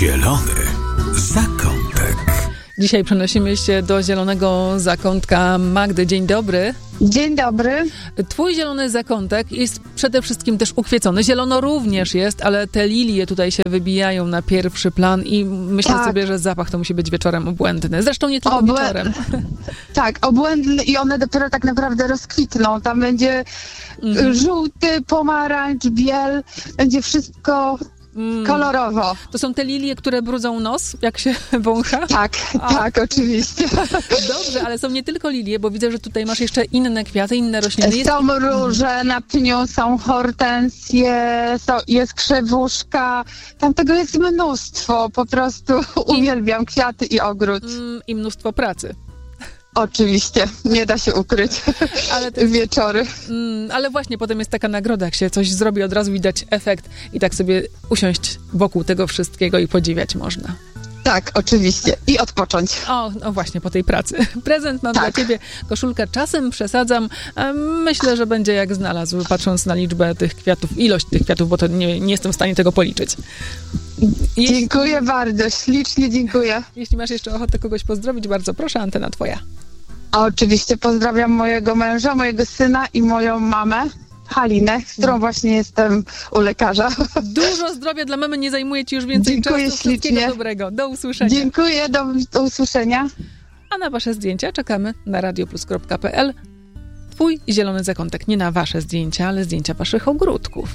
Zielony zakątek. Dzisiaj przenosimy się do zielonego zakątka Magdy. Dzień dobry. Dzień dobry. Twój zielony zakątek jest przede wszystkim też ukwiecony. Zielono również jest, ale te lilie tutaj się wybijają na pierwszy plan i myślę sobie, że zapach to musi być wieczorem obłędny. Zresztą nie tylko wieczorem. Tak, obłędny i one dopiero tak naprawdę rozkwitną. Tam będzie żółty, pomarańcz, biel, będzie wszystko kolorowo. To są te lilie, które brudzą nos, jak się wącha? Tak, oczywiście. Dobrze, ale są nie tylko lilie, bo widzę, że tutaj masz jeszcze inne kwiaty, inne rośliny. Są róże na pniu, są hortensje, jest krzewuszka. Tam tego jest mnóstwo. Po prostu uwielbiam kwiaty i ogród. I mnóstwo pracy. Oczywiście, nie da się ukryć. Ale wieczory. Ale właśnie potem jest taka nagroda, jak się coś zrobi, od razu widać efekt i tak sobie usiąść wokół tego wszystkiego i podziwiać można. Tak, oczywiście. I odpocząć. No właśnie, po tej pracy. Prezent mam dla ciebie, koszulkę. Czasem przesadzam. Myślę, że będzie jak znalazł, patrząc na liczbę tych kwiatów, ilość tych kwiatów, bo to nie jestem w stanie tego policzyć. Dziękuję bardzo, ślicznie dziękuję. Jeśli masz jeszcze ochotę kogoś pozdrowić, bardzo proszę, antena twoja. A oczywiście pozdrawiam mojego męża, mojego syna i moją mamę, Halinę, z którą właśnie jestem u lekarza. Dużo zdrowia dla mamy, nie zajmuję ci już więcej czasu. Dziękuję ślicznie. Wszystkiego dobrego. Do usłyszenia. Dziękuję, do usłyszenia. A na wasze zdjęcia czekamy na radioplus.pl. Twój zielony zakątek. Nie na wasze zdjęcia, ale zdjęcia waszych ogródków.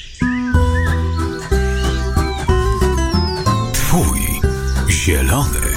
Twój zielony